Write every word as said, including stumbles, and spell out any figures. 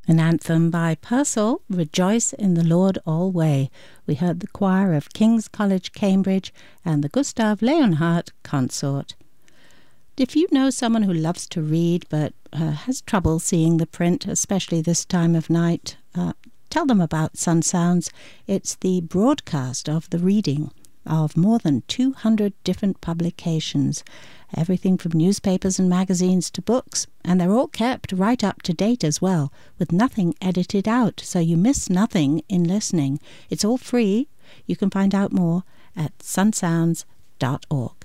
An anthem by Purcell, Rejoice in the Lord Alway. We heard the choir of King's College, Cambridge, and the Gustav Leonhardt Consort. If you know someone who loves to read but uh, has trouble seeing the print, especially this time of night, uh, tell them about Sun Sounds. It's the broadcast of the reading of more than two hundred different publications, everything from newspapers and magazines to books, and they're all kept right up to date as well, with nothing edited out, so you miss nothing in listening. It's all free. You can find out more at sun sounds dot org.